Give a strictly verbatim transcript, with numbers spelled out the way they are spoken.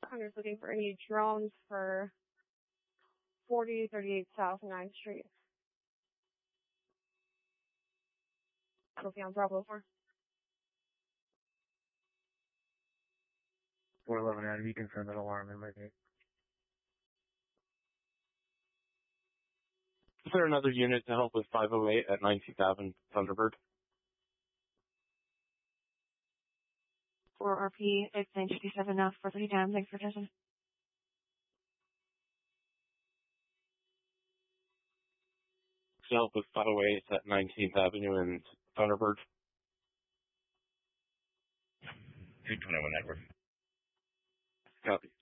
I'm just looking for any drones for forty thirty-eight South ninth Street. Looking on Bravo four. four eleven Adam, you confirm that alarm in my gate. Is there another unit to help with five oh eight at nineteenth Avenue, Thunderbird? For R P, it's nine fifty-seven now for thirty times. Thanks for attention. To help with five oh eight at nineteenth Avenue and Thunderbird? two twenty-one Edward. Copy.